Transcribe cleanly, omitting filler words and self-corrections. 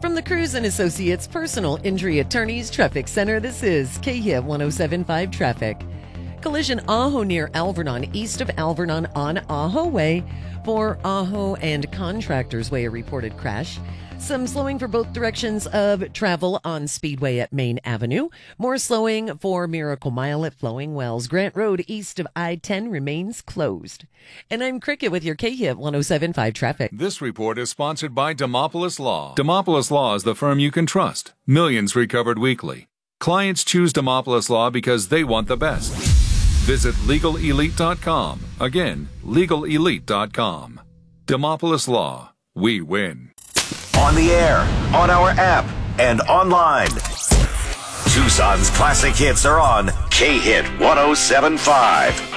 From the Cruz and Associates Personal Injury Attorneys Traffic Center, this is KHIT 1075 Traffic. Collision Ajo near Alvernon, east of Alvernon on Ajo Way. For Ajo and Contractors Way, a reported crash. Some slowing for both directions of travel on Speedway at Main Avenue. More slowing for Miracle Mile at Flowing Wells. Grant Road east of I-10 remains closed. And I'm Cricket with your KHIT 1075 Traffic. This report is sponsored by Demopolis Law. Demopolis Law is the firm you can trust. Millions recovered weekly. Clients choose Demopolis Law because they want the best. Visit LegalElite.com. Again, LegalElite.com. Demopolis Law. We win. On the air, on our app, and online. Tucson's classic hits are on KHIT 1075.